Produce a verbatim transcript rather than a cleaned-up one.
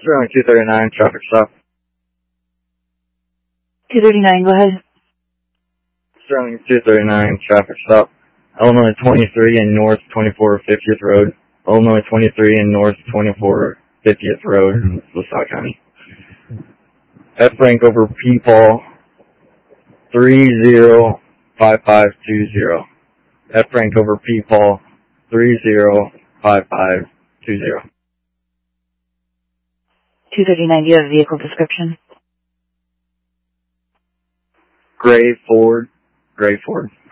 Sterling two thirty-nine, traffic stop. two thirty-nine, go ahead. Sterling two thirty-nine, traffic stop. Illinois twenty-three and North twenty-four fiftieth Road. Illinois twenty-three and North twenty-four fiftieth Road in LaSalle County. F rank over P Paul three zero five five two zero. F rank over P Paul three zero five five two zero. two thirty-nine, do you have a vehicle description? Gray Ford. Gray Ford.